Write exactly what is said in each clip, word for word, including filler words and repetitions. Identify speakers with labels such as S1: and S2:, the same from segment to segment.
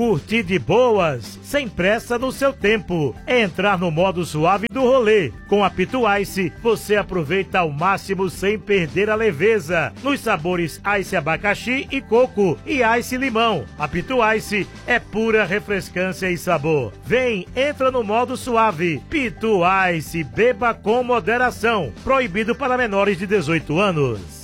S1: curtir de boas, sem pressa no seu tempo. É entrar no modo suave do rolê. Com a Pito Ice, você aproveita ao máximo sem perder a leveza. Nos sabores Ice abacaxi e coco e Ice limão. A Pito Ice é pura refrescância e sabor. Vem, entra no modo suave. Pito Ice, beba com moderação. Proibido para menores de dezoito anos.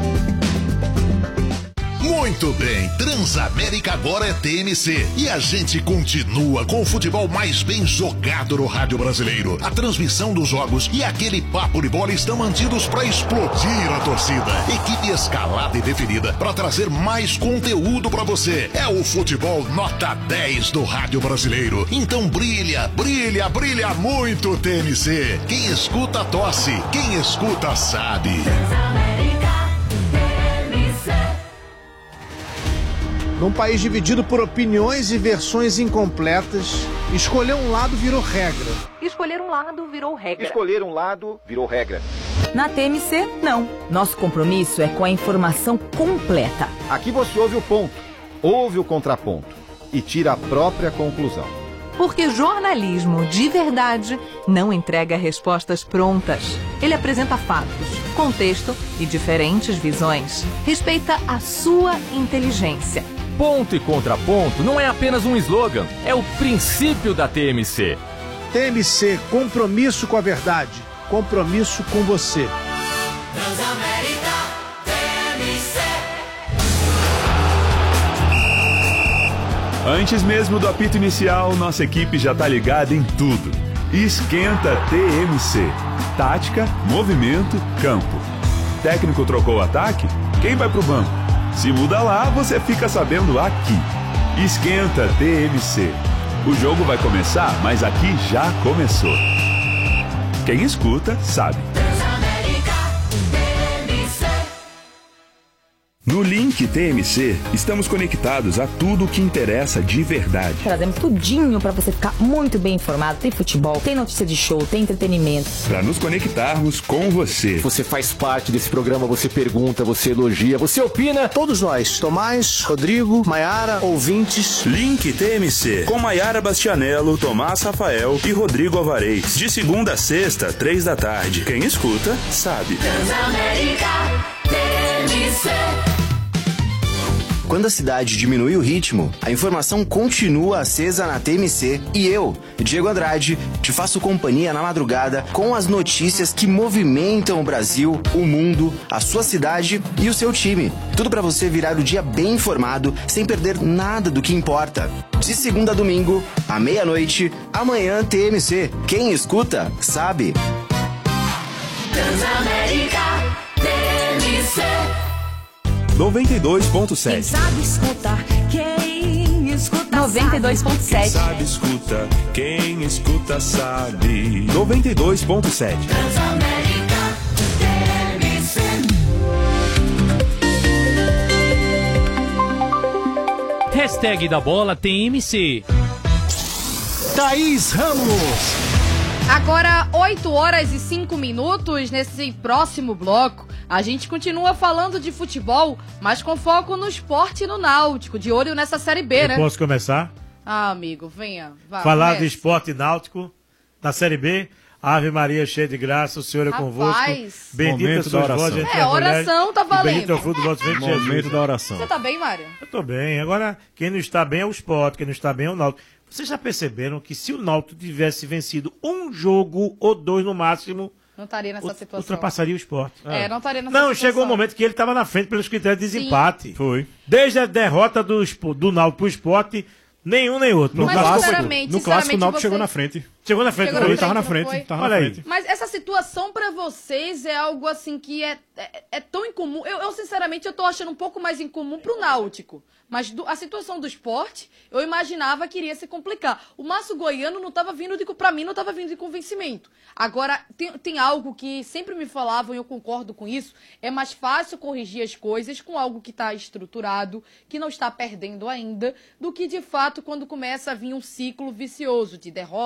S2: Muito bem, Transamérica agora é T M C e a gente continua com o futebol mais bem jogado no rádio brasileiro. A transmissão dos jogos e aquele papo de bola estão mantidos para explodir a torcida. Equipe escalada e definida para trazer mais conteúdo para você. É o futebol nota dez do rádio brasileiro. Então brilha, brilha, brilha muito T M C. Quem escuta tosse, quem escuta sabe.
S3: Num país dividido por opiniões e versões incompletas, escolher um lado virou regra.
S4: Escolher um lado virou regra.
S5: Escolher um lado virou regra.
S4: Na T M C, não. Nosso compromisso é com a informação completa.
S5: Aqui você ouve o ponto, ouve o contraponto e tira a própria conclusão.
S4: Porque jornalismo de verdade não entrega respostas prontas. Ele apresenta fatos, contexto e diferentes visões. Respeita a sua inteligência.
S6: Ponto e contraponto não é apenas um slogan, é o princípio da T M C.
S3: T M C, compromisso com a verdade, compromisso com você.
S7: Transamérica, T M C.
S8: Antes mesmo do apito inicial, nossa equipe já tá ligada em tudo. Esquenta T M C. Tática, movimento, campo. Técnico trocou o ataque? Quem vai pro banco? Se muda lá, você fica sabendo aqui. Esquenta T M C. O jogo vai começar, mas aqui já começou. Quem escuta, sabe. No Link T M C, estamos conectados a tudo o que interessa de verdade.
S4: Trazemos tudinho pra você ficar muito bem informado. Tem futebol, tem notícia de show, tem entretenimento.
S8: Para nos conectarmos com você.
S9: Você faz parte desse programa, você pergunta, você elogia, você opina.
S3: Todos nós, Tomás, Rodrigo, Maiara, ouvintes.
S8: Link T M C, com Maiara Bastianello, Tomás Rafael e Rodrigo Alvarez. De segunda a sexta, três da tarde. Quem escuta, sabe.
S7: Transamérica, T M C.
S10: Quando a cidade diminui o ritmo, a informação continua acesa na T M C e eu, Diego Andrade, te faço companhia na madrugada com as notícias que movimentam o Brasil, o mundo, a sua cidade e o seu time. Tudo para você virar o dia bem informado, sem perder nada do que importa. De segunda a domingo, à meia-noite, amanhã T M C. Quem escuta, sabe.
S7: Transamérica, T M C.
S8: noventa e dois ponto sete.
S7: Quem sabe escutar, quem escuta
S4: noventa e dois ponto sete.
S8: Quem sabe escuta, quem escuta sabe. noventa e dois ponto sete.
S7: Transamérica, T M C.
S11: Hashtag da bola T M C.
S3: Thaís Ramos.
S12: Agora, oito horas e cinco minutos nesse próximo bloco. A gente continua falando de futebol, mas com foco no esporte e no náutico, de olho nessa Série B,
S1: Eu
S12: né?
S1: posso começar?
S12: Ah, amigo, venha. Vá,
S1: Falar
S12: comece.
S1: de esporte náutico da Série B. Ave Maria, cheia de graça, o Senhor é convosco. Bendita
S13: Momento
S1: sois
S13: da oração.
S1: vós entre
S12: É,
S1: as mulheres,
S12: oração tá
S1: e
S12: valendo.
S1: bendito é o fruto do vosso ventre, Jesus.
S13: Momento da oração.
S12: Você tá bem, Mário?
S1: Eu tô bem. Agora, quem não está bem é o esporte, quem não está bem é o náutico. Vocês já perceberam que se o náutico tivesse vencido um jogo ou dois no máximo,
S12: Não estaria nessa situação.
S1: ultrapassaria o esporte?
S12: É, não estaria nessa
S1: Não,
S12: situação.
S1: chegou um momento que ele estava na frente pelos critérios de
S12: Sim.
S1: desempate.
S13: Foi.
S1: Desde a derrota do, Expo- do Náutico pro esporte, nenhum nem outro.
S13: No
S12: Mas,
S13: clássico,
S12: sinceramente,
S13: no clássico o Náutico
S12: sinceramente,
S13: chegou
S12: você-
S13: na frente.
S1: Chegou na frente,
S12: Chegou
S1: foi?
S12: na
S13: Ele tava na
S12: frente, não
S13: frente,
S12: foi?
S13: tava
S1: Olha
S13: na
S1: aí.
S13: frente.
S12: Mas essa situação pra vocês é algo assim que é, é, é tão incomum. Eu, eu, sinceramente, eu tô achando um pouco mais incomum pro Náutico. Mas do- a situação do esporte, eu imaginava que iria se complicar. O Márcio Goiano não tava vindo de, pra mim, não tava vindo de convencimento. Agora, tem, tem algo que sempre me falavam, e eu concordo com isso, é mais fácil corrigir as coisas com algo que tá estruturado, que não está perdendo ainda, do que, de fato, quando começa a vir um ciclo vicioso de derrotas,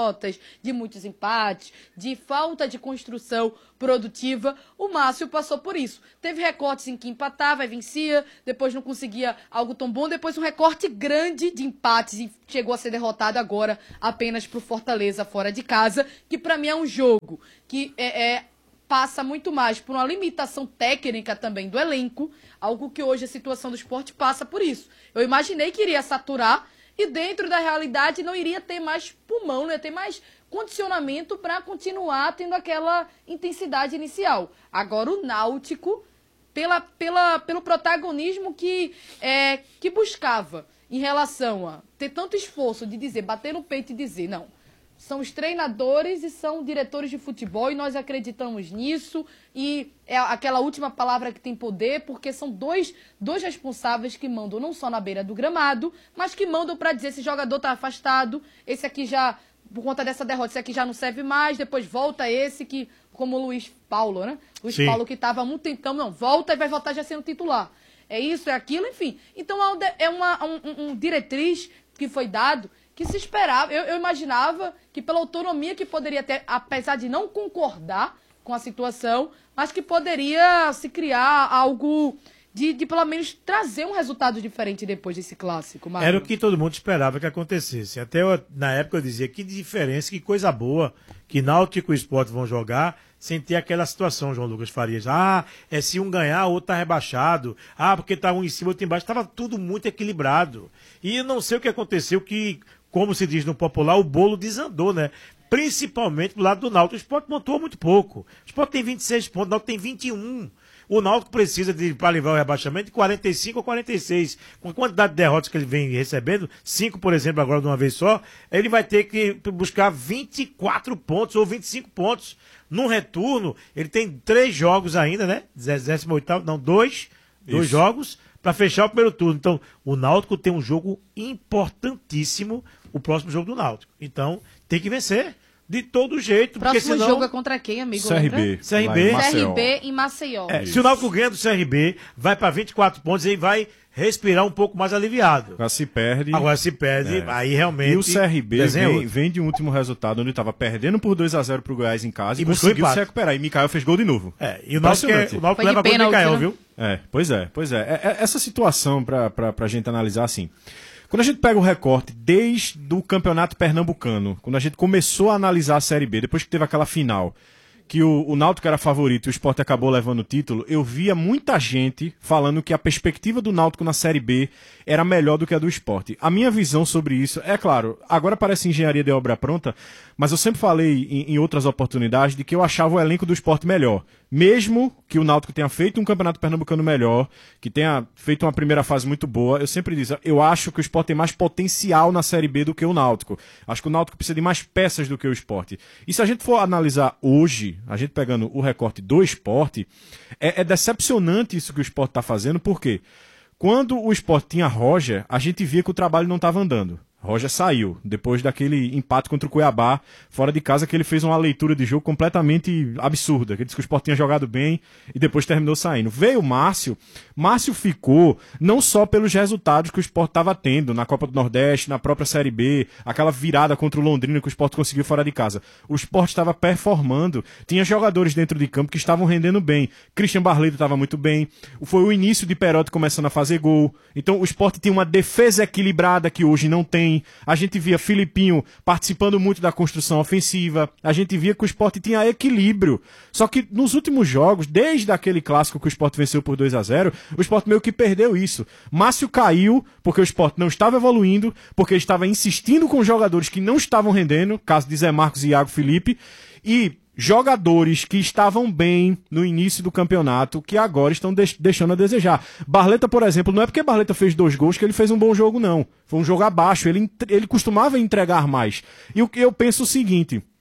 S12: de muitos empates, de falta de construção produtiva, o Márcio passou por isso. Teve recortes em que empatava e vencia, depois não conseguia algo tão bom, depois um recorte grande de empates e chegou a ser derrotado agora apenas pro Fortaleza fora de casa, que pra mim é um jogo que é, é, passa muito mais por uma limitação técnica também do elenco, algo que hoje a situação do esporte passa por isso. Eu imaginei que iria saturar e dentro da realidade não iria ter mais pulmão, não ia ter mais condicionamento para continuar tendo aquela intensidade inicial. Agora o Náutico, pela, pela, pelo protagonismo que, é, que buscava em relação a ter tanto esforço de dizer, bater no peito e dizer, não, são os treinadores e são diretores de futebol e nós acreditamos nisso e é aquela última palavra que tem poder, porque são dois, dois responsáveis que mandam não só na beira do gramado, mas que mandam para dizer esse jogador está afastado, esse aqui já, por conta dessa derrota, esse aqui já não serve mais, depois volta esse que, como o Luiz Paulo, né? Luiz Sim. Paulo que estava há muito tempo, não, volta e vai voltar já sendo titular. É isso, é aquilo, enfim. Então é uma um, um diretriz que foi dado que se esperava, eu, eu imaginava que pela autonomia que poderia ter, apesar de não concordar com a situação, mas que poderia se criar algo de, de pelo menos trazer um resultado diferente depois desse clássico. Marcos.
S1: Era o que todo mundo esperava que acontecesse. Até eu, na época eu dizia que diferença, que coisa boa que Náutico e Sport vão jogar sem ter aquela situação, João Lucas Farias. Ah, é se um ganhar, o outro tá rebaixado. Ah, porque tá um em cima, outro embaixo. Tava tudo muito equilibrado. E eu não sei o que aconteceu, que, como se diz no popular, o bolo desandou, né? Principalmente do lado do Náutico. O Sport montou muito pouco. O Sport tem vinte e seis pontos, o Náutico tem vinte e um. O Náutico precisa, de, para livrar o rebaixamento, de quarenta e cinco ou quarenta e seis. Com a quantidade de derrotas que ele vem recebendo, cinco, por exemplo, agora de uma vez só, ele vai ter que buscar vinte e quatro pontos ou vinte e cinco pontos. Num retorno, ele tem três jogos ainda, né? décimo oitavo, não, dois, dois jogos para fechar o primeiro turno. Então, o Náutico tem um jogo importantíssimo, o próximo jogo do Náutico. Então, tem que vencer. De todo jeito.
S12: O próximo
S1: porque senão...
S12: jogo é contra quem, amigo?
S1: C R B. C R B.
S12: C R B em Maceió.
S1: É, se o Náutico ganha do C R B, vai para vinte e quatro pontos e vai respirar um pouco mais aliviado.
S13: Agora se perde.
S1: Agora se perde, é. Aí realmente...
S13: E o C R B vem, vem de um último resultado onde estava perdendo por dois a zero pro Goiás em casa e, e conseguiu se recuperar. E Mikael fez gol de novo.
S1: É, e o Náutico, é, o Náutico leva gol do Mikael, viu?
S13: É, pois é, pois é. é, é essa situação, pra, pra, pra gente analisar assim... Quando a gente pega o recorte desde o campeonato pernambucano, quando a gente começou a analisar a Série B, depois que teve aquela final, que o, o Náutico era favorito e o Sport acabou levando o título, eu via muita gente falando que a perspectiva do Náutico na Série B era melhor do que a do Sport. A minha visão sobre isso, é claro, agora parece engenharia de obra pronta, mas eu sempre falei em, em outras oportunidades de que eu achava o elenco do Sport melhor. Mesmo que o Náutico tenha feito um campeonato pernambucano melhor, que tenha feito uma primeira fase muito boa, eu sempre disse, eu acho que o Sport tem mais potencial na Série B do que o Náutico. Acho que o Náutico precisa de mais peças do que o Sport. E se a gente for analisar hoje, a gente pegando o recorte do Sport, é, é decepcionante isso que o Sport está fazendo, porque quando o Sport tinha Roger, a gente via que o trabalho não estava andando. Roger saiu, depois daquele empate contra o Cuiabá, fora de casa, que ele fez uma leitura de jogo completamente absurda, que ele disse que o Sport tinha jogado bem e depois terminou saindo. Veio o Márcio, Márcio ficou não só pelos resultados que o Sport estava tendo na Copa do Nordeste, na própria Série B, aquela virada contra o Londrina que o Sport conseguiu fora de casa. O Sport estava performando, tinha jogadores dentro de campo que estavam rendendo bem. Christian Barleto estava muito bem, foi o início de Perotti começando a fazer gol. Então o Sport tinha uma defesa equilibrada que hoje não tem. A gente via Filipinho participando muito da construção ofensiva, a gente via que o Sport tinha equilíbrio. Só que nos últimos jogos, desde aquele clássico que o Sport venceu por dois a zero, o Sport meio que perdeu isso. Márcio caiu porque o Sport não estava evoluindo, porque ele estava insistindo com jogadores que não estavam rendendo, caso de Zé Marcos e Iago Felipe, e jogadores que estavam bem no início do campeonato, que agora estão de- deixando a desejar. Barleta, por exemplo, não é porque Barleta fez dois gols que ele fez um bom jogo, não. Foi um jogo abaixo, ele, ele costumava entregar mais. E o que eu penso é o seguinte,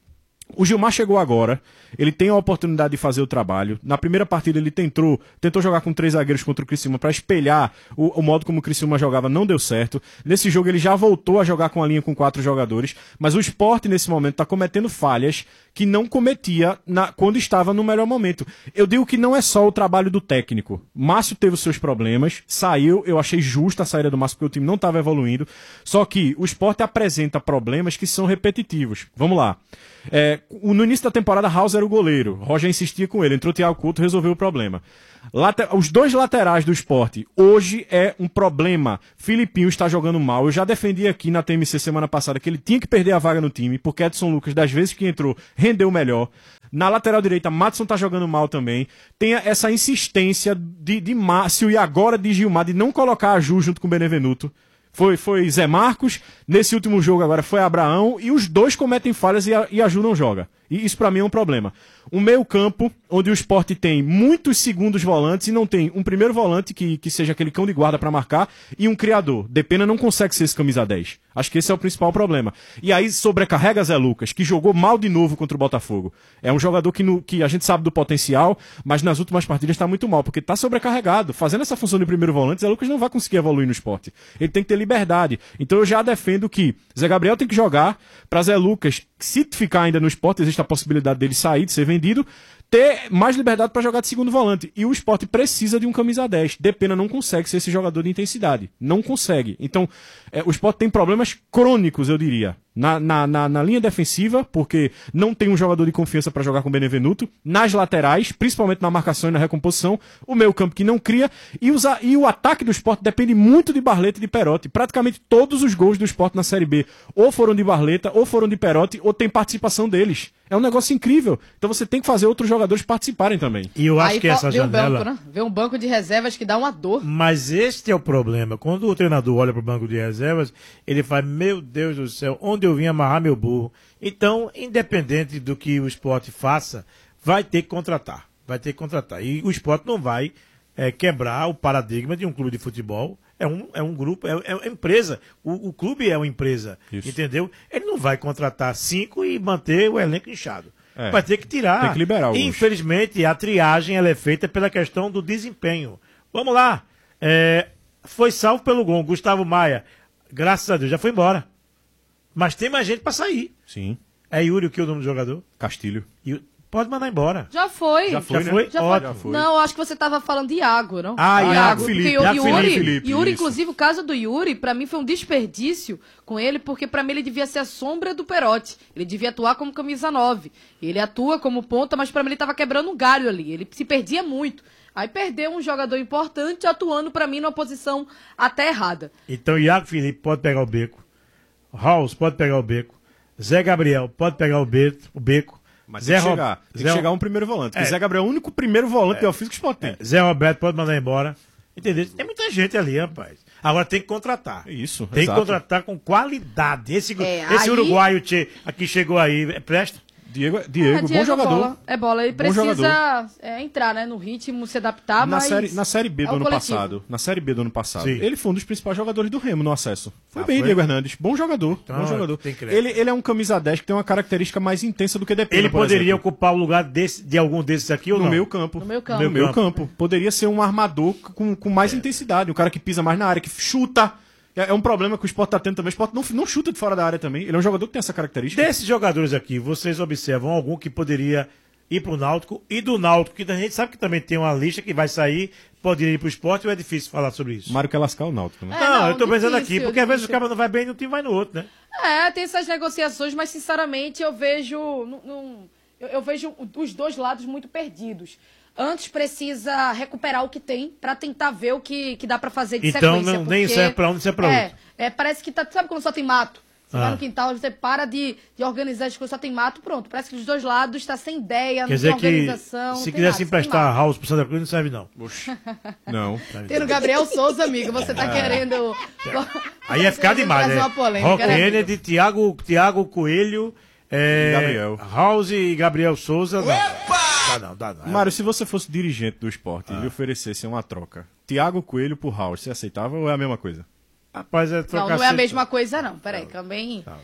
S13: O Gilmar chegou agora, ele tem a oportunidade de fazer o trabalho. Na primeira partida ele tentou, tentou jogar com três zagueiros contra o Criciúma para espelhar o, o modo como o Criciúma jogava, não deu certo. Nesse jogo ele já voltou a jogar com a linha com quatro jogadores, mas o Sport nesse momento está cometendo falhas que não cometia na, quando estava no melhor momento. Eu digo que não é só o trabalho do técnico. Márcio teve os seus problemas, saiu, eu achei justa a saída do Márcio porque o time não estava evoluindo, só que o Sport apresenta problemas que são repetitivos. Vamos lá. É, no início da temporada, House era o goleiro. Roger insistia com ele. Entrou Thiago Couto, resolveu o problema. Later... Os dois laterais do Sport hoje é um problema. Filipinho está jogando mal. Eu já defendi aqui na T M C semana passada que ele tinha que perder a vaga no time, porque Edson Lucas, das vezes que entrou, rendeu melhor. Na lateral direita, Madison está jogando mal também. Tem essa insistência de, de Márcio e agora de Gilmar de não colocar a Ju junto com o Benevenuto. Foi, foi Zé Marcos, nesse último jogo agora foi Abraão, e os dois cometem falhas e a, e a Ju não joga. E isso pra mim é um problema. Um meio campo, onde o Sport tem muitos segundos volantes e não tem um primeiro volante que, que seja aquele cão de guarda pra marcar e um criador. Depena não consegue ser esse camisa dez. Acho que esse é o principal problema. E aí sobrecarrega Zé Lucas, que jogou mal de novo contra o Botafogo. É um jogador que, no, que a gente sabe do potencial, mas nas últimas partidas tá muito mal, porque tá sobrecarregado. Fazendo essa função de primeiro volante, Zé Lucas não vai conseguir evoluir no Sport. Ele tem que ter liberdade. Então eu já defendo que Zé Gabriel tem que jogar pra Zé Lucas, se ficar ainda no Sport, existe a possibilidade dele sair, de ser vendido, ter mais liberdade para jogar de segundo volante. E o Sport precisa de um camisa dez. Depena não consegue ser esse jogador de intensidade. Não consegue. Então, é, o Sport tem problemas crônicos, eu diria. Na, na, na, na linha defensiva, porque não tem um jogador de confiança para jogar com o Benevenuto. Nas laterais, principalmente na marcação e na recomposição. O meio campo que não cria. E, os, e o ataque do Sport depende muito de Barleta e de Perotti. Praticamente todos os gols do Sport na Série B ou foram de Barleta, ou foram de Perotti, ou tem participação deles. É um negócio incrível. Então você tem que fazer outros jogadores participarem também.
S1: E eu acho
S12: Aí,
S1: que essa
S12: vê
S1: janela...
S12: Um banco, né? Vê um banco de reservas que dá uma dor.
S1: Mas este é o problema. Quando o treinador olha para o banco de reservas, ele fala, meu Deus do céu, onde eu vim amarrar meu burro? Então, independente do que o Sport faça, vai ter que contratar. Vai ter que contratar. E o Sport não vai é, quebrar o paradigma de um clube de futebol. É um, é um grupo, é, é uma empresa. O, o clube é uma empresa, Isso. entendeu? Ele não vai contratar cinco e manter o elenco inchado. É, vai ter que tirar.
S13: Tem que liberar alguns.
S1: Infelizmente, a triagem ela é feita pela questão do desempenho. Vamos lá. É, foi salvo pelo gol. Gustavo Maia, graças a Deus, já foi embora. Mas tem mais gente para sair.
S13: Sim.
S1: É Yuri o que é o nome do jogador?
S13: Castilho.
S1: Yuri. Pode mandar embora.
S12: Já foi.
S1: Já foi,
S12: já
S1: né?
S12: foi? Já
S1: Ótimo.
S12: foi. Não, acho que você estava falando de Iago, não?
S1: Ah, Iago, Iago Felipe.
S12: Iago Yuri,
S1: Felipe,
S12: Yuri inclusive, o caso do Yuri, pra mim foi um desperdício com ele, porque pra mim ele devia ser a sombra do Perotti. Ele devia atuar como camisa nove. Ele atua como ponta, mas pra mim ele tava quebrando um galho ali. Ele se perdia muito. Aí perdeu um jogador importante atuando pra mim numa posição até errada.
S1: Então Iago Felipe pode pegar o beco. House pode pegar o beco. Zé Gabriel pode pegar o beco. O beco.
S13: Mas
S1: Zé
S13: tem que chegar, tem
S1: Zé
S13: que chegar um primeiro volante. Porque
S1: é.
S13: Zé Gabriel é o único primeiro volante
S1: É.
S13: de ofício que o Sport tem.
S1: É. Zé Roberto pode mandar embora. Entendeu? Tem muita gente ali, rapaz. Agora tem que contratar.
S13: Isso,
S1: Tem
S13: exato.
S1: que contratar com qualidade. Esse,
S12: É,
S1: esse
S12: aí-
S1: uruguaio tchê, aqui chegou aí, presta?
S13: Diego, Diego,
S12: É,
S13: bom jogador.
S12: Bola. É bola. Ele
S13: Bom
S12: precisa é, entrar, né, no ritmo, se adaptar,
S13: Na
S12: mas...
S13: série, na série B
S12: é
S13: do
S12: o
S13: ano
S12: coletivo.
S13: passado, na série B do ano passado,
S1: Sim.
S13: ele foi um dos principais jogadores do Remo no acesso. Foi
S1: Ah,
S13: bem,
S1: foi?
S13: Diego Hernandes. Bom jogador,
S1: Então,
S13: bom jogador.
S1: tem crédito.
S13: Ele, ele é um camisa dez que tem uma característica mais intensa do que Depena,
S1: Ele
S13: por
S1: poderia
S13: exemplo.
S1: ocupar o lugar desse, de algum desses aqui ou
S13: no
S1: não?
S13: meio campo.
S12: No meio campo.
S13: No
S1: No
S13: meio
S1: meio
S13: campo. Poderia ser um armador com, com mais intensidade, um cara que pisa mais na área, que chuta. É, é um problema que o Sport tá tendo também. O Sport não, não chuta de fora da área também. Ele é um jogador que tem essa característica.
S1: Desses jogadores aqui, vocês observam algum que poderia ir pro Náutico e do Náutico, que a gente sabe que também tem uma lista que vai sair, poderia ir pro Sport ou é difícil falar sobre isso?
S13: Mário quer lascar o Náutico, né?
S12: É,
S1: não,
S12: não,
S1: eu tô pensando
S12: difícil,
S1: aqui, porque às vezes o
S12: difícil.
S1: cara não vai bem no time, vai no outro, né?
S12: É, tem essas negociações, mas sinceramente eu vejo... Num, num- eu, eu vejo os dois lados muito perdidos. Antes precisa recuperar o que tem pra tentar ver o que, que dá pra fazer de
S1: Então,
S12: sequência.
S1: não- nem
S12: porque-
S1: serve pra um, nem serve pra
S12: é,
S1: outro.
S12: É, parece que tá... Sabe quando só tem mato? Você
S1: Ah.
S12: vai no quintal, você para de, de organizar as coisas, só tem mato, pronto. Parece que dos dois lados tá sem ideia,
S1: Quer
S12: não
S1: dizer
S12: tem
S1: que
S12: organização.
S1: se
S12: tem
S1: quiser
S12: nada,
S1: se
S12: só tem
S1: emprestar
S12: mato.
S1: House pro Santa Cruz, não serve não.
S13: Não.
S12: Tem no Gabriel Souza, amigo, você tá querendo...
S1: Aí ia ficar
S12: Você
S1: demais,
S12: trazer
S1: né?
S12: uma polêmica,
S1: Rock
S12: né, amigo?
S1: Kennedy, Thiago, Thiago Coelho, é,
S13: Gabriel.
S1: House e Gabriel Souza. Não. Dá não, dá não.
S13: Mário, se você fosse dirigente do Sport e
S1: Ah.
S13: lhe oferecesse uma troca, Thiago Coelho por House, você aceitava ou é a mesma coisa?
S1: Rapaz, é
S12: Não,
S1: trocar
S12: não é a
S1: cedo.
S12: mesma coisa, não. Peraí, também...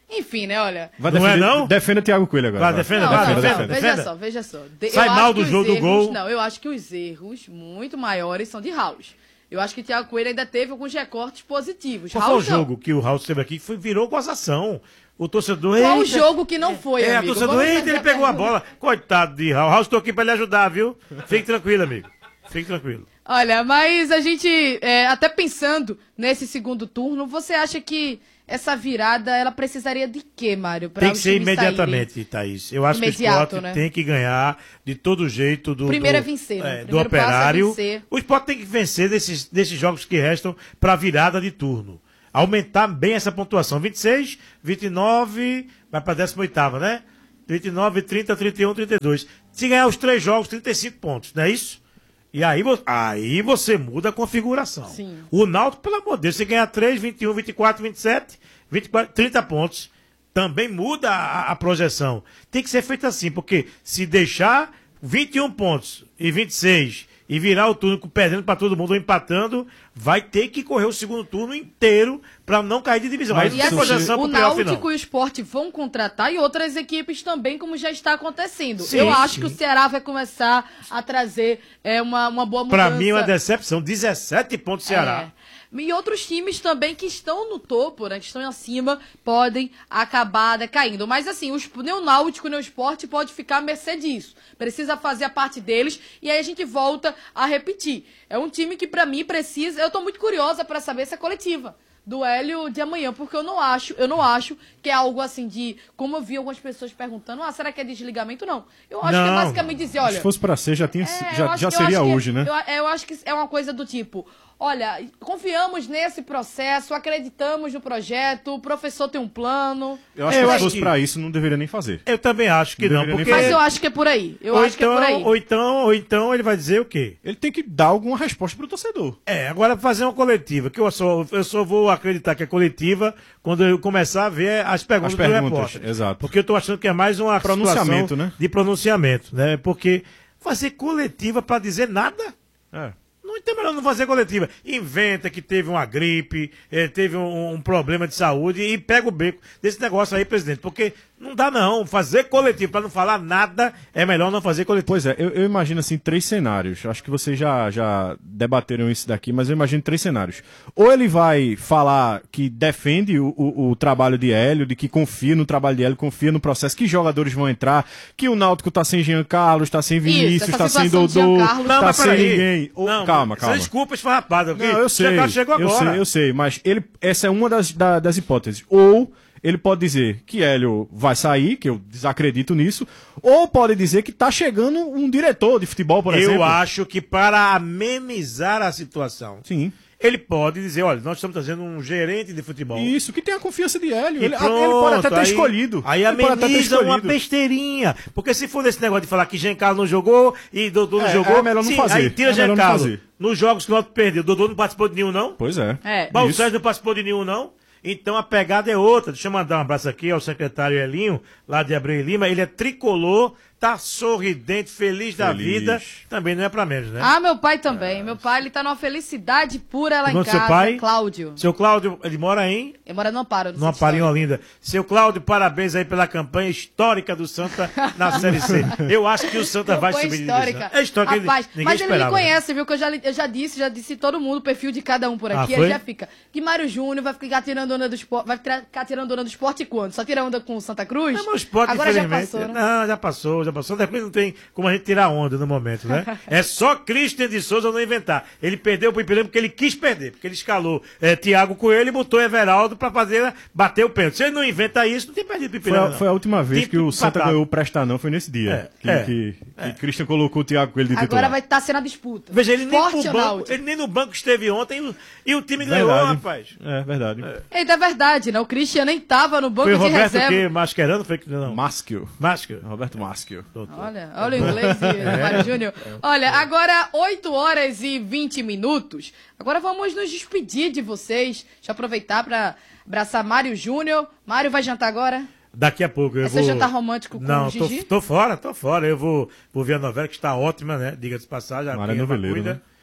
S12: Enfim, né, olha.
S13: Vai
S1: Não
S13: defender,
S1: é, não?
S13: Defenda o Thiago Coelho agora.
S1: Vai, defenda,
S12: Não,
S1: vai,
S12: não,
S1: defenda,
S12: não,
S1: defenda.
S12: veja só, veja só. De-
S1: Sai
S12: eu
S1: mal
S12: acho
S1: do
S12: que
S1: jogo
S12: os
S1: do
S12: erros-
S1: gol.
S12: Não, eu acho que os erros muito maiores são de Raul. Eu acho que o Thiago Coelho ainda teve alguns recortes positivos.
S1: Qual foi o
S12: Raul, não.
S1: jogo que o Raul esteve aqui? Foi, virou gozação. O torcedor...
S12: Qual o
S1: eita,
S12: jogo que não foi,
S1: É,
S12: amigo?
S1: o torcedor,
S12: Vamos
S1: eita,
S12: fazer
S1: ele
S12: a
S1: pegou a
S12: pergunta.
S1: bola. Coitado de Raul. Raul, estou aqui pra lhe ajudar, viu? Fique tranquilo, amigo. Fique tranquilo.
S12: Olha, mas a gente, é, até pensando nesse segundo turno, você acha que essa virada, ela precisaria de quê, Mário? pra
S1: Tem que
S12: os
S1: ser
S12: times
S1: imediatamente, Thaís. Eu acho que o
S12: Imediato,
S1: esporte
S12: né?
S1: tem que ganhar de todo jeito do,
S12: Primeiro
S1: do,
S12: é vencer, né?
S1: é, do
S12: Primeiro passo é
S1: Operário.
S12: vencer.
S1: O esporte tem que vencer desses, desses jogos que restam para virada de turno. Aumentar bem essa pontuação. vinte e seis, vinte e nove, vai para a décima oitava, né? vinte e nove, trinta, trinta e um, trinta e dois. Se ganhar os três jogos, trinta e cinco pontos, não é isso? E aí, vo- aí você muda a configuração.
S12: Sim.
S1: O Náutico, pelo amor de Deus, se ganhar três, vinte e um, vinte e quatro, vinte e sete, vinte e quatro, trinta pontos, também muda a, a projeção. Tem que ser feito assim, porque se deixar vinte e um pontos e vinte e seis e virar o turno perdendo para todo mundo ou empatando, vai ter que correr o segundo turno inteiro para não cair de divisão. Aí não
S12: E
S1: tem
S12: assim,
S1: projeção
S12: o
S1: pro playoff, não.
S12: Náutico e o Sport vão contratar e outras equipes também, como já está acontecendo.
S1: Sim,
S12: Eu acho
S1: sim.
S12: que o Ceará vai começar a trazer é, uma, uma boa mudança.
S1: Para mim, é uma decepção. dezessete pontos Ceará.
S12: É. E outros times também que estão no topo, né, que estão acima, podem acabar decaindo. Mas assim, os, nem o Náutico nem o Sport pode ficar à mercê disso. Precisa fazer a parte deles e aí a gente volta a repetir. É um time que pra mim precisa... Eu tô muito curiosa pra saber essa coletiva do Hélio de amanhã, porque eu não acho, eu não acho que é algo assim de... Como eu vi algumas pessoas perguntando, ah, será que é desligamento? Não. Eu acho que é
S13: Não,
S12: basicamente dizer, olha...
S13: Se fosse pra ser, já, tinha,
S12: É, eu
S13: já,
S12: acho-
S13: já
S12: eu
S13: seria
S12: acho que-
S13: hoje, né?
S12: Eu, eu acho que é uma coisa do tipo, olha, confiamos nesse processo, acreditamos no projeto, o professor tem um plano.
S13: Eu acho
S1: É,
S13: que
S1: eu
S13: se
S1: acho
S13: fosse
S1: que-
S13: pra isso, não deveria nem fazer.
S1: Eu também acho que não,
S13: Deveria nem
S1: porque...
S12: Mas eu acho que é por aí. Eu
S1: ou,
S12: acho que é
S1: então,
S12: por aí.
S1: ou, então, ou então ele vai dizer o quê?
S13: Ele tem que dar alguma resposta pro torcedor.
S1: É, agora fazer uma coletiva, que eu só, eu só vou acreditar que é coletiva quando eu começar a ver as perguntas,
S13: As perguntas,
S1: do repórter.
S13: exato.
S1: Porque eu tô achando que é mais uma
S13: Pronunciamento,
S1: situação
S13: né?
S1: de pronunciamento, né? Porque fazer coletiva para dizer nada...
S13: É.
S1: Não tem melhor não fazer coletiva. Inventa que teve uma gripe, eh, teve um, um problema de saúde e pega o beco desse negócio aí, presidente. Porque não dá não. Fazer coletivo para não falar nada é melhor não fazer coletivo.
S13: Pois é, eu, eu imagino assim três cenários. Acho que vocês já, já debateram isso daqui, mas eu imagino três cenários. Ou ele vai falar que defende o, o, o trabalho de Hélio, de que confia no trabalho de Hélio, confia no processo, que jogadores vão entrar, que o Náutico tá sem Jean Carlos, tá sem Vinícius,
S12: essa
S13: tá sem
S12: situação de
S13: Dodô,
S12: Jean Carlos-
S1: Não,
S13: tá
S1: mas
S13: sem
S1: peraí.
S13: ninguém. Ô,
S1: Não,
S13: calma,
S1: Essa
S13: calma.
S1: desculpa esfarrapada.
S13: Não, eu sei,
S1: Jean chegou
S13: eu
S1: agora.
S13: sei, eu sei, mas ele, essa é uma das, da- das hipóteses. Ou ele pode dizer que Hélio vai sair, que eu desacredito nisso, ou pode dizer que tá chegando um diretor de futebol, por
S1: Eu
S13: exemplo.
S1: acho que para amenizar a situação,
S13: Sim.
S1: ele pode dizer, olha, nós estamos trazendo um gerente de futebol.
S13: Isso, que tem a confiança de Hélio.
S1: E
S13: Ele,
S1: pronto,
S13: ele pode até ter
S1: aí-
S13: escolhido.
S1: Aí
S13: Ele pode até ter
S1: ameniza uma
S13: escolhido.
S1: besteirinha. Porque se for desse negócio de falar que Jean Carlos não jogou e Dodô não
S13: É,
S1: jogou...
S13: é melhor não
S1: sim,
S13: fazer.
S1: Aí tira
S13: É
S1: Jean
S13: melhor não
S1: Carlos.
S13: fazer.
S1: Nos jogos que o Náutico perdeu, Dodô não participou de nenhum, não?
S13: Pois é.
S12: É.
S1: Paulo
S13: Isso.
S1: Sérgio não participou de nenhum, não? Então a pegada é outra. Deixa eu mandar um abraço aqui ao secretário Elinho, lá de Abreu e Lima. Ele é tricolor, tá sorridente, feliz, da
S13: Feliz.
S1: vida. Também não é pra menos, né?
S12: Ah, meu pai também. Meu pai, ele tá numa felicidade pura lá
S1: O nome
S12: em
S1: do seu
S12: casa.
S1: pai?
S12: Cláudio.
S1: Seu Cláudio, ele mora em...
S12: Ele mora no Amparo.
S1: No Amparo em Olinda. Seu Cláudio, parabéns aí pela campanha histórica do Santa na Série C. Eu acho que o Santa vai
S12: Campanha
S1: subir de
S12: histórica.
S1: divisão. É histórica,
S12: Rapaz,
S1: ninguém
S12: mas ele me
S1: esperava, né?
S12: conhece, viu? Que eu já, eu já disse, já disse todo mundo o perfil de cada um por
S1: Ah,
S12: aqui.
S1: foi?
S12: Ele já fica. Que Mário Júnior vai ficar tirando onda do esporte. Vai tra- ficar tirando onda do esporte quando? Só tira onda com o Santa Cruz?
S1: Não, mas o esporte,
S12: Agora já
S1: infelizmente,
S12: passou, né?
S1: Não, já passou, já passou. Depois não tem como a gente tirar onda no momento, né? É só Christian de Souza não inventar. Ele perdeu pro Ipiranga porque ele quis perder, porque ele escalou é, Thiago Coelho e botou Everaldo pra fazer, bater o pênalti. Se ele não inventa isso, não tem perdido pro
S13: Foi
S1: Ipiranga,
S13: a,
S1: não.
S13: foi a última vez
S1: Tem
S13: que o Santa
S1: empatado.
S13: ganhou o Prestanão, foi nesse dia.
S1: É,
S13: que,
S1: é,
S13: que, que Christian colocou o Thiago Coelho de titular.
S12: Agora vai estar sendo a disputa.
S1: Veja, ele nem,
S12: Esporte
S1: no
S12: ou
S1: banco,
S12: Náutico?
S1: ele nem no banco esteve ontem e o, e o time ganhou,
S13: Verdade.
S1: rapaz.
S13: É, verdade.
S12: Eita, é verdade, né? O Christian nem tava no banco
S1: Foi
S12: de
S1: Roberto
S12: reserva.
S1: o quê? Mascherano? Foi que não?
S13: Maschio.
S1: Maschio.
S13: Roberto Maschio.
S12: Olha, olha o inglês de Mário Júnior. Olha, agora oito horas e vinte minutos. Agora vamos nos despedir de vocês. Deixa eu aproveitar para abraçar Mário Júnior. Mário vai jantar agora?
S1: Daqui a pouco eu
S12: É
S1: vou...
S12: seu jantar romântico com
S1: Não,
S12: o
S1: tô,
S12: Gigi?
S1: tô fora, tô fora. Eu vou, vou ver a novela que está ótima, né? Diga-se de passagem.
S13: Mário é
S1: quem ama
S13: noveleiro,
S1: cuida.
S13: né?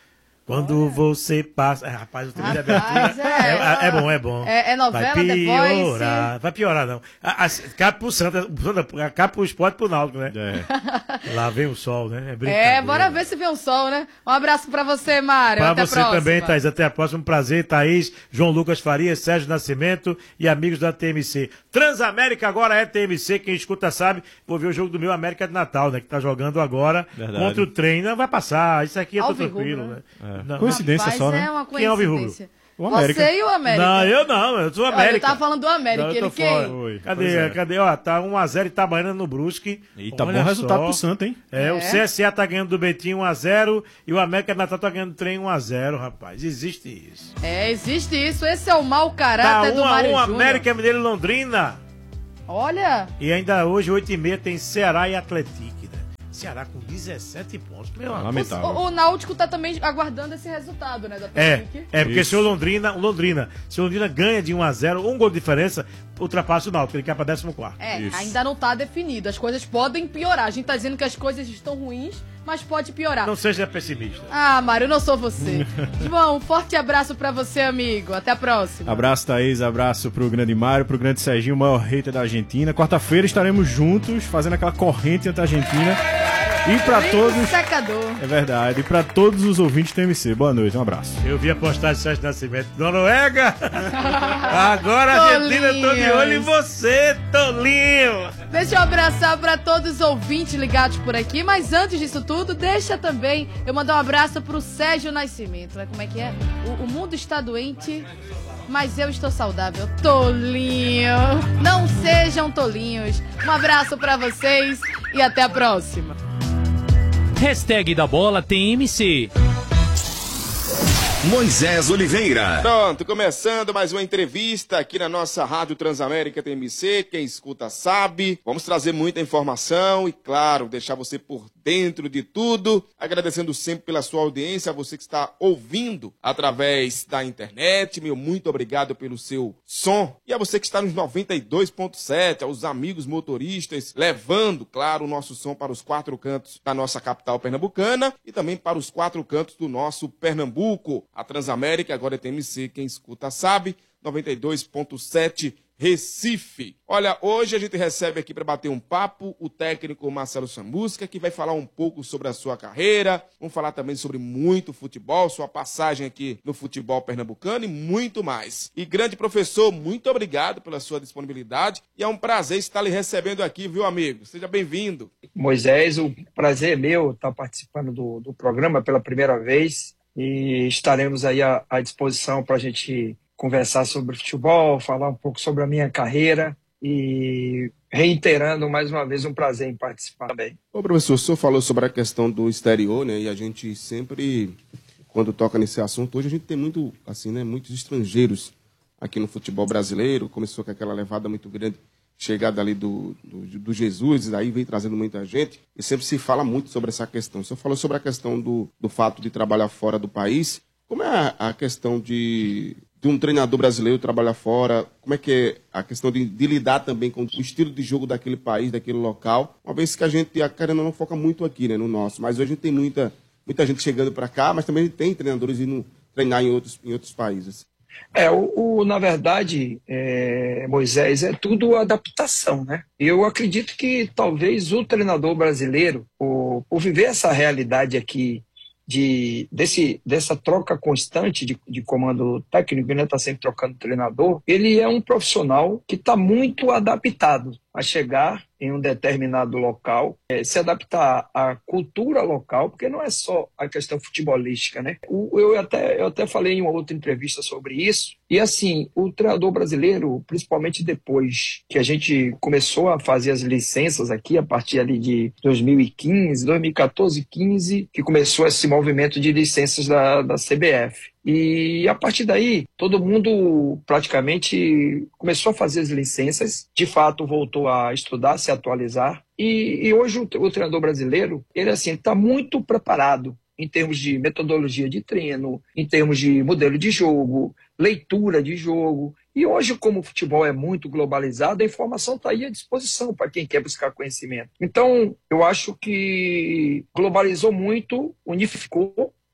S1: Quando você passa. É, rapaz, o tema de abertura.
S12: Rapaz, é,
S1: É, é bom, é bom.
S12: É, é novela,
S1: vai
S12: The Voice.
S1: piorar. Vai piorar, não. A- a- Cabe pro Santa, Santa- cabe pro esporte pro Náutico, né? Lá vem o sol, né? É brincadeira.
S12: É, bora ver se vê um sol, né? Um abraço pra você, Mário.
S1: Pra
S12: Até
S1: você
S12: a próxima.
S1: também, Thaís. Até a próxima. Um prazer, Thaís, João Lucas Farias, Sérgio Nascimento e amigos da T M C. Transamérica agora é T M C. Quem escuta sabe. Vou ver o jogo do meu América de Natal, né? Que tá jogando agora
S13: Verdade.
S1: contra o trem. Não vai passar. Isso aqui é tudo
S12: Alvirrubro,
S1: tranquilo,
S12: né?
S1: né?
S13: É.
S1: Não.
S13: Coincidência
S12: Rapaz,
S13: só, né?
S12: é uma
S1: Quem é Alvirrubro?
S12: coincidência.
S13: O América.
S12: Você e o América.
S1: Não, eu não. Eu sou
S12: Olha,
S1: América.
S12: eu tava falando do América.
S1: Não, eu
S12: Ele
S1: tô fora.
S12: quem?
S13: Oi.
S1: Cadê?
S13: Pois é.
S1: Cadê? Ó, tá um a zero Itabaiana no Brusque.
S13: E tá
S1: Olha
S13: bom resultado
S1: só.
S13: pro Santa, hein?
S1: É,
S12: É.
S1: o C S A tá ganhando do Betinho um a zero e o América de Natal tá ganhando do trem um a zero, rapaz. Existe isso.
S12: É, existe isso. Esse é o mau
S1: Tá
S12: caráter do
S1: um a
S12: Mário
S1: um
S12: Júnior.
S1: América Mineiro e Londrina.
S12: Olha,
S1: E ainda hoje, oito e meia, tem Ceará e Atlético, né? Ceará com dezessete pontos. Meu amigo.
S13: Lamentável.
S12: o, o Náutico tá também aguardando esse resultado, né, da
S1: É,
S12: Atlético.
S1: é porque
S13: Isso.
S1: se o Londrina, o Londrina, se o Londrina ganha de um a zero, um gol de diferença, ultrapassa o Náutico, ele cai pra décimo quarto.
S12: É,
S13: Isso.
S12: ainda não tá definido. As coisas podem piorar. A gente tá dizendo que as coisas estão ruins, mas pode piorar.
S1: Não seja pessimista.
S12: Ah, Mário, eu não sou você. João, um forte abraço pra você, amigo. Até a próxima.
S13: Abraço, Thaís. Abraço pro grande Mário, pro grande Serginho, o maior hater da Argentina. Quarta-feira estaremos juntos, fazendo aquela corrente entre a Argentina. E pra
S12: Brinco
S13: todos.
S12: secador.
S13: É verdade. E pra todos os ouvintes do T M C. Boa noite, um abraço.
S1: Eu vi a postagem de Sérgio Nascimento. Noruega! Agora a Argentina, tô de olho em você, Tolinho!
S12: Deixa eu abraçar pra todos os ouvintes ligados por aqui, mas antes disso tudo, deixa também eu mandar um abraço pro Sérgio Nascimento, né? Como é que é? O, o mundo está doente, mas eu estou saudável. Tolinho! Não sejam tolinhos. Um abraço pra vocês e até a próxima.
S11: Hashtag da bola T M C.
S14: Moisés Oliveira.
S15: Pronto, começando mais uma entrevista aqui na nossa Rádio Transamérica T M C. Quem escuta sabe. Vamos trazer muita informação e, claro, deixar você por dentro de tudo. Agradecendo sempre pela sua audiência, a você que está ouvindo através da internet. Meu muito obrigado pelo seu som. E a você que está nos noventa e dois ponto sete, aos amigos motoristas, levando, claro, o nosso som para os quatro cantos da nossa capital pernambucana e também para os quatro cantos do nosso Pernambuco. A Transamérica, agora é T M C, quem escuta sabe, noventa e dois ponto sete Recife. Olha, hoje a gente recebe aqui para bater um papo o técnico Marcelo Sambusca, que vai falar um pouco sobre a sua carreira, vamos falar também sobre muito futebol, sua passagem aqui no futebol pernambucano e muito mais. E grande professor, muito obrigado pela sua disponibilidade e é um prazer estar lhe recebendo aqui, viu, amigo? Seja bem-vindo.
S16: Moisés, o prazer é meu estar participando do, do programa pela primeira vez e estaremos aí à, à disposição para a gente conversar sobre futebol, falar um pouco sobre a minha carreira e reiterando mais uma vez um prazer em participar também.
S15: Ô professor, o senhor falou sobre a questão do exterior, né? E a gente sempre, quando toca nesse assunto, hoje a gente tem muito, assim, né, muitos estrangeiros aqui no futebol brasileiro. Começou com aquela levada muito grande, chegada ali do, do, do Jesus, e daí vem trazendo muita gente. E sempre se fala muito sobre essa questão. O senhor falou sobre a questão do, do fato de trabalhar fora do país. Como é a, a questão de... de um treinador brasileiro trabalhar fora, como é que é a questão de, de lidar também com o estilo de jogo daquele país, daquele local, uma vez que a gente, a querendo não foca muito aqui, né, no nosso, mas hoje a gente tem muita, muita gente chegando para cá, mas também tem treinadores indo treinar em outros, em outros países.
S16: É, o, o na verdade, é, Moisés, é tudo adaptação, né? Eu acredito que talvez o treinador brasileiro, por, por viver essa realidade aqui, De, desse, dessa troca constante de, de comando técnico, né, tá sempre trocando treinador, ele é um profissional que está muito adaptado a chegar em um determinado local, é, se adaptar à cultura local, porque não é só a questão futebolística, né? O, eu, até, eu até falei em uma outra entrevista sobre isso, e assim, o treinador brasileiro, principalmente depois que a gente começou a fazer as licenças aqui, a partir ali de dois mil e quinze, dois mil e quatorze, quinze, que começou esse movimento de licenças da, da C B F. E a partir daí, todo mundo praticamente começou a fazer as licenças, de fato voltou a estudar, se atualizar. E, e hoje o, o treinador brasileiro, ele assim, está muito preparado em termos de metodologia de treino, em termos de modelo de jogo, leitura de jogo. E hoje, como o futebol é muito globalizado, a informação está aí à disposição para quem quer buscar conhecimento. Então, eu acho que globalizou muito, unificou,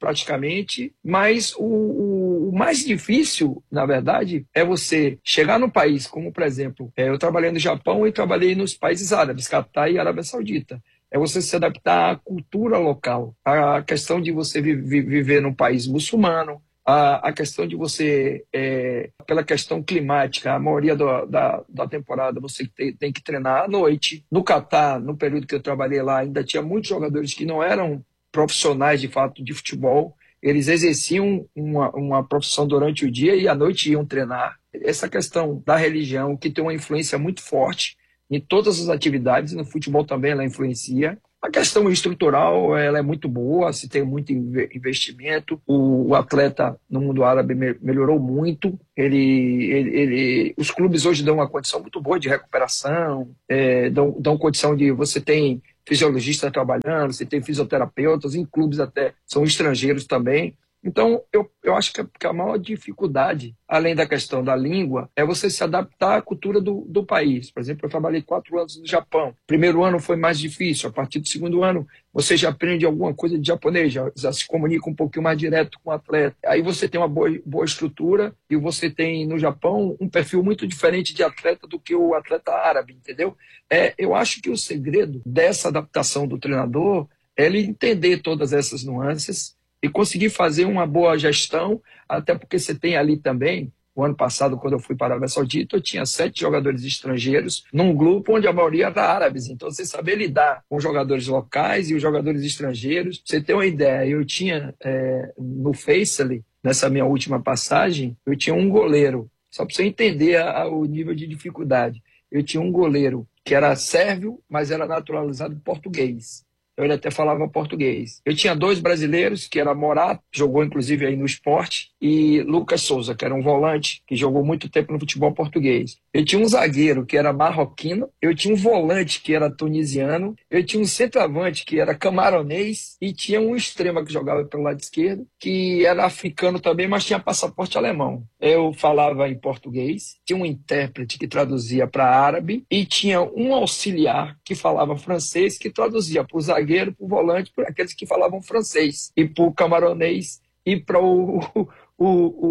S16: praticamente, mas o, o, o mais difícil, na verdade, é você chegar no país, como por exemplo, é, eu trabalhei no Japão e trabalhei nos países árabes, Catar e Arábia Saudita. É você se adaptar à cultura local, a questão de você vi, vi, viver num país muçulmano, a, a questão de você, é, pela questão climática, a maioria do, da, da temporada você tem, tem que treinar à noite. No Catar, no período que eu trabalhei lá, ainda tinha muitos jogadores que não eram profissionais de fato de futebol, eles exerciam uma, uma profissão durante o dia e à noite iam treinar. Essa questão da religião, que tem uma influência muito forte em todas as atividades, no futebol também ela influencia. A questão estrutural ela é muito boa, se tem muito investimento, o, o atleta no mundo árabe me, melhorou muito, ele, ele, ele, os clubes hoje dão uma condição muito boa de recuperação, é, dão, dão condição de você tem fisiologistas trabalhando, você tem fisioterapeutas, em clubes até são estrangeiros também. Então, eu, eu acho que a, que a maior dificuldade, além da questão da língua, é você se adaptar à cultura do, do país. Por exemplo, eu trabalhei quatro anos no Japão. Primeiro ano foi mais difícil. A partir do segundo ano, você já aprende alguma coisa de japonês, já, já se comunica um pouquinho mais direto com o atleta. Aí você tem uma boa, boa estrutura e você tem, no Japão, um perfil muito diferente de atleta do que o atleta árabe, entendeu? É, eu acho que o segredo dessa adaptação do treinador é ele entender todas essas nuances e conseguir fazer uma boa gestão, até porque você tem ali também, o ano passado, quando eu fui para a Arábia Saudita, eu tinha sete jogadores estrangeiros num grupo onde a maioria era árabes. Então, você saber lidar com os jogadores locais e os jogadores estrangeiros. Pra você ter uma ideia, eu tinha é, no Faisal, nessa minha última passagem, eu tinha um goleiro, só para você entender a, a, o nível de dificuldade. Eu tinha um goleiro que era sérvio, mas era naturalizado português. Então ele até falava português. Eu tinha dois brasileiros, que era Morato, que jogou inclusive aí no Sport, e Lucas Souza, que era um volante, que jogou muito tempo no futebol português. Eu tinha um zagueiro, que era marroquino, eu tinha um volante, que era tunisiano, eu tinha um centroavante, que era camaronês, e tinha um extrema que jogava pelo lado esquerdo, que era africano também, mas tinha passaporte alemão. Eu falava em português, tinha um intérprete que traduzia para árabe, e tinha um auxiliar que falava francês, que traduzia para o zagueiro, para o volante, para aqueles que falavam francês, e para o camaronês, e para o, o, o,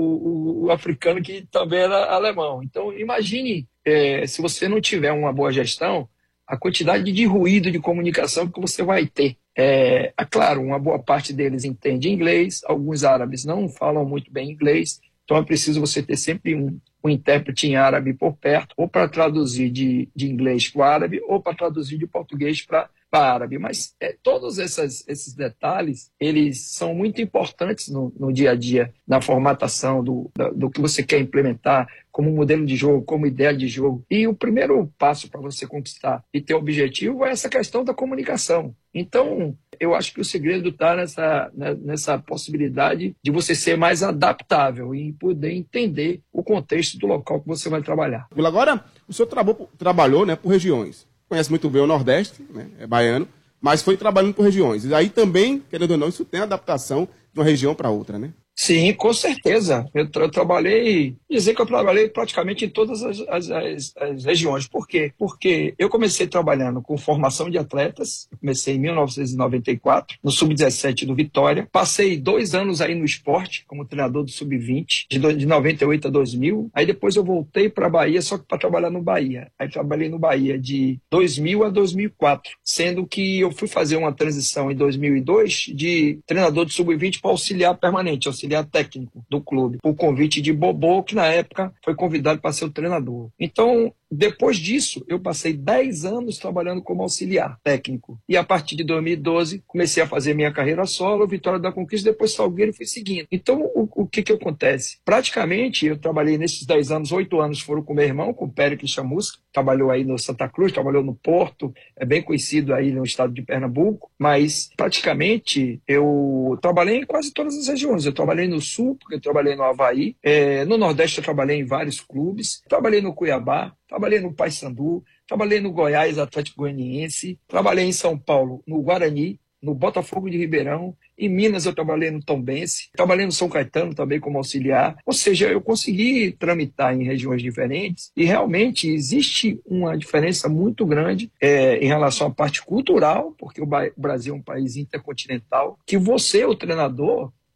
S16: o, o africano, que também era alemão. Então, imagine, é, se você não tiver uma boa gestão, a quantidade de ruído de comunicação que você vai ter. É, é claro, uma boa parte deles entende inglês, alguns árabes não falam muito bem inglês, então é preciso você ter sempre um, um intérprete em árabe por perto, ou para traduzir de, de inglês para o árabe, ou para traduzir de português para árabe. Mas é, todos essas, esses detalhes, eles são muito importantes no, no dia a dia, na formatação do, do, do que você quer implementar como modelo de jogo, como ideia de jogo. E o primeiro passo para você conquistar e ter objetivo é essa questão da comunicação. Então, eu acho que o segredo está nessa, nessa possibilidade de você ser mais adaptável e poder entender o contexto do local que você vai trabalhar.
S15: Agora, o senhor trabou, trabalhou, né, por regiões. Conhece muito bem o Nordeste, né, é baiano, mas foi trabalhando por regiões. E aí também, querendo ou não, isso tem adaptação de uma região para outra, né?
S16: Sim, com certeza. Eu, tra eu trabalhei, dizer que eu trabalhei praticamente em todas as, as, as, as regiões. Por quê? Porque eu comecei trabalhando com formação de atletas, eu comecei em mil novecentos e noventa e quatro, no sub dezessete do Vitória. Passei dois anos aí no esporte, como treinador do sub vinte, de, de noventa e oito a dois mil. Aí depois eu voltei para a Bahia, só que para trabalhar no Bahia. Aí trabalhei no Bahia de dois mil a dois mil e quatro, sendo que eu fui fazer uma transição em dois mil e dois de treinador do sub vinte para auxiliar permanente, auxiliar técnico do clube, por convite de Bobô, que na época foi convidado para ser o treinador. Então, depois disso, eu passei dez anos trabalhando como auxiliar técnico. E a partir de dois mil e doze, comecei a fazer minha carreira solo, Vitória da Conquista, depois Salgueiro e fui seguindo. Então, o, o que que acontece? Praticamente, eu trabalhei nesses dez anos, oito anos foram com meu irmão, com o Péricles Chamusca, trabalhou aí no Santa Cruz, trabalhou no Porto, é bem conhecido aí no estado de Pernambuco, mas praticamente eu trabalhei em quase todas as regiões. Eu trabalhei no Sul, porque eu trabalhei no Havaí, é, no Nordeste eu trabalhei em vários clubes, trabalhei no Cuiabá, trabalhei no Paysandu, trabalhei no Goiás, Atlético Goianiense, trabalhei em São Paulo, no Guarani, no Botafogo de Ribeirão, em Minas eu trabalhei no Tombense, trabalhei no São Caetano também como auxiliar, ou seja, eu consegui tramitar em regiões diferentes e realmente existe uma diferença muito grande é, em relação à parte cultural, porque o Brasil é um país intercontinental, que você, o treinador,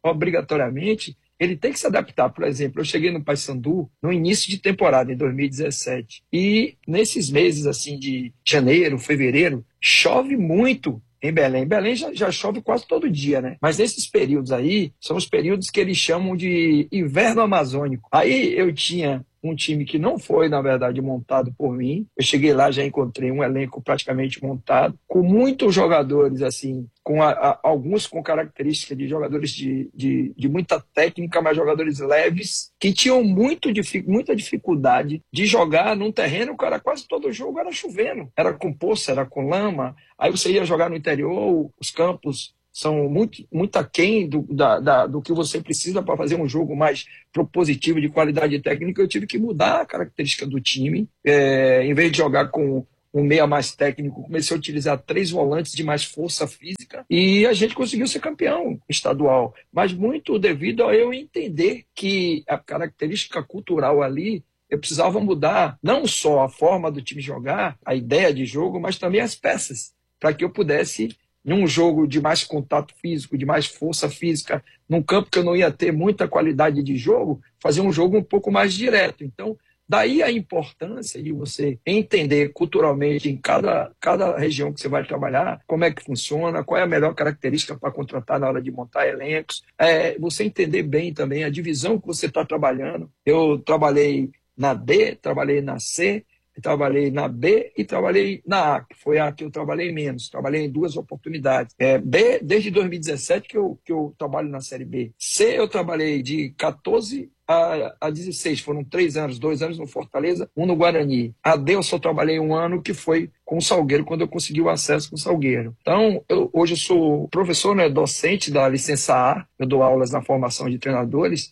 S16: obrigatoriamente, ele tem que se adaptar. Por exemplo, eu cheguei no Paysandu no início de temporada, em dois mil e dezessete, e nesses meses assim de janeiro, fevereiro, chove muito em Belém. Belém já, já chove quase todo dia, né? Mas nesses períodos aí, são os períodos que eles chamam de inverno amazônico. Aí eu tinha um time que não foi, na verdade, montado por mim. Eu cheguei lá, já encontrei um elenco praticamente montado, com muitos jogadores, assim, com a, a, alguns com características de jogadores de, de, de muita técnica, mas jogadores leves, que tinham muito, muita dificuldade de jogar num terreno, cara, quase todo jogo era chovendo. Era com poça, era com lama. Aí você ia jogar no interior, os campos são muito, muito aquém do, da, da, do que você precisa para fazer um jogo mais propositivo, de qualidade técnica. Eu tive que mudar a característica do time. É, em vez de jogar com um meia mais técnico, comecei a utilizar três volantes de mais força física e a gente conseguiu ser campeão estadual. Mas muito devido a eu entender que a característica cultural ali, eu precisava mudar não só a forma do time jogar, a ideia de jogo, mas também as peças, para que eu pudesse, num jogo de mais contato físico, de mais força física, num campo que eu não ia ter muita qualidade de jogo, fazer um jogo um pouco mais direto. Então, daí a importância de você entender culturalmente em cada, cada região que você vai trabalhar, como é que funciona, qual é a melhor característica para contratar na hora de montar elencos. É, você entender bem também a divisão que você está trabalhando. Eu trabalhei na D, trabalhei na C, trabalhei na B e trabalhei na A, que foi a que eu trabalhei menos. Trabalhei em duas oportunidades. É, B, desde dois mil e dezessete que eu, que eu trabalho na Série B. C, eu trabalhei de quatorze a, a dezesseis. Foram três anos, dois anos no Fortaleza, um no Guarani. A D, eu só trabalhei um ano, que foi com o Salgueiro, quando eu consegui o acesso com o Salgueiro. Então, eu, hoje eu sou professor, né, docente da licença A. Eu dou aulas na formação de treinadores.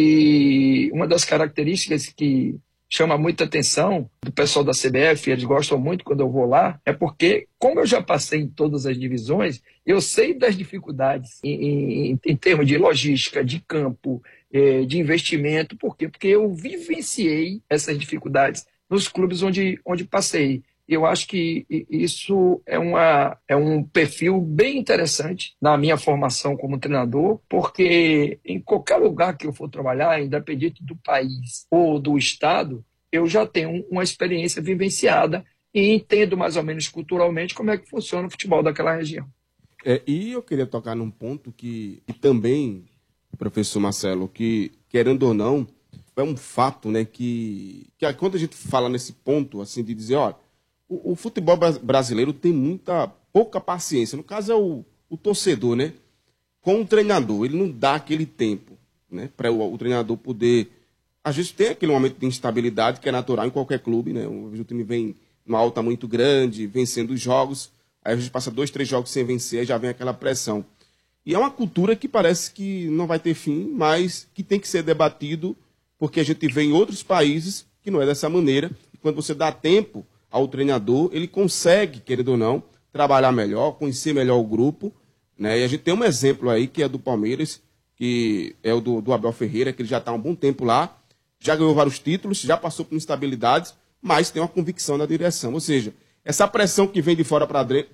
S16: E uma das características que chama muita atenção do pessoal da C B F, eles gostam muito quando eu vou lá, é porque, como eu já passei em todas as divisões, eu sei das dificuldades em, em, em termos de logística, de campo, eh, de investimento. Por quê? Porque eu vivenciei essas dificuldades nos clubes onde, onde passei. Eu acho que isso é, uma, é um perfil bem interessante na minha formação como treinador, porque em qualquer lugar que eu for trabalhar, independente do país ou do estado, eu já tenho uma experiência vivenciada e entendo mais ou menos culturalmente como é que funciona o futebol daquela região.
S15: É, e eu queria tocar num ponto que, que também, professor Marcelo, que, querendo ou não, é um fato, né, que, que quando a gente fala nesse ponto, assim, de dizer, olha, o, o futebol brasileiro tem muita, pouca paciência. No caso é o, o torcedor, né, com o treinador. Ele não dá aquele tempo, né, para o, o treinador poder... Às vezes tem aquele momento de instabilidade que é natural em qualquer clube, né, o, o time vem numa alta muito grande, vencendo os jogos, aí a gente passa dois, três jogos sem vencer, aí já vem aquela pressão. E é uma cultura que parece que não vai ter fim, mas que tem que ser debatido, porque a gente vê em outros países que não é dessa maneira. E quando você dá tempo ao treinador, ele consegue, querendo ou não, trabalhar melhor, conhecer melhor o grupo, né? E a gente tem um exemplo aí, que é do Palmeiras, que é o do, do Abel Ferreira, que ele já está há um bom tempo lá, já ganhou vários títulos, já passou por instabilidades, mas tem uma convicção na direção. Ou seja, essa pressão que vem de fora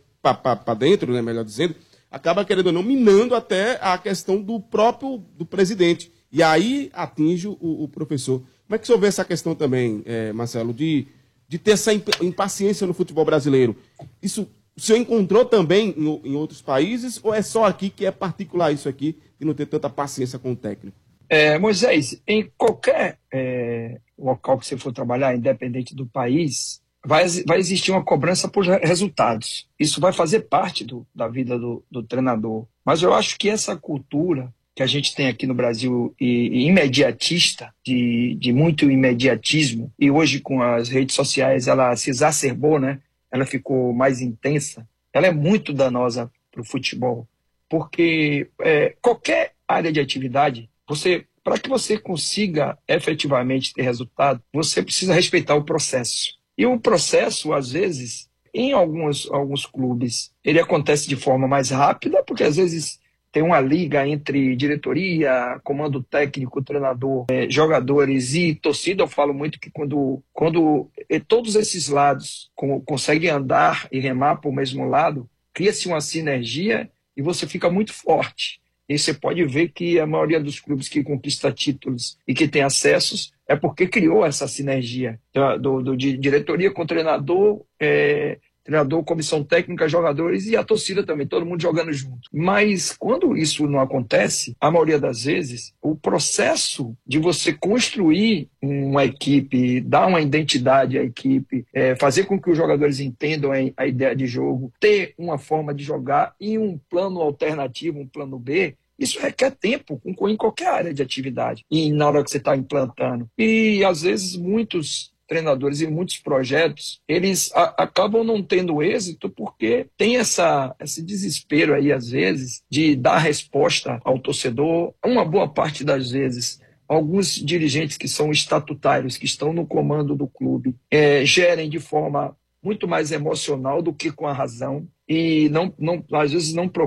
S15: para dentro, né, melhor dizendo, acaba, querendo ou não, minando até a questão do próprio do presidente. E aí atinge o, o professor. Como é que o senhor vê essa questão também, é, Marcelo, de, de ter essa impaciência no futebol brasileiro? Isso o senhor encontrou também em, em outros países, ou é só aqui que é particular isso aqui, de não ter tanta paciência com o técnico?
S16: É, Moisés, em qualquer é, local que você for trabalhar, independente do país, vai, vai existir uma cobrança por resultados. Isso vai fazer parte do, da vida do, do treinador. Mas eu acho que essa cultura que a gente tem aqui no Brasil, e, e imediatista, de, de muito imediatismo, e hoje com as redes sociais ela se exacerbou, né? Ela ficou mais intensa, ela é muito danosa para o futebol. Porque é, qualquer área de atividade, você, para que você consiga efetivamente ter resultado, você precisa respeitar o processo. E o processo, às vezes, em alguns, alguns clubes, ele acontece de forma mais rápida, porque às vezes tem uma liga entre diretoria, comando técnico, treinador, eh, jogadores e torcida. Eu falo muito que quando, quando eh, todos esses lados com, conseguem andar e remar para o mesmo lado, cria-se uma sinergia e você fica muito forte. E você pode ver que a maioria dos clubes que conquista títulos e que tem acessos é porque criou essa sinergia do, do, de diretoria com treinador, é, treinador, comissão técnica, jogadores e a torcida também, todo mundo jogando junto. Mas quando isso não acontece, a maioria das vezes, o processo de você construir uma equipe, dar uma identidade à equipe, é, fazer com que os jogadores entendam a, a ideia de jogo, ter uma forma de jogar e um plano alternativo, um plano B, isso requer tempo em qualquer área de atividade e na hora que você está implantando. E às vezes muitos treinadores e muitos projetos, eles a, acabam não tendo êxito porque tem essa, esse desespero aí, às vezes, de dar resposta ao torcedor. Uma boa parte das vezes, alguns dirigentes que são estatutários, que estão no comando do clube, é, gerem de forma muito mais emocional do que com a razão e não, não, às vezes não procuram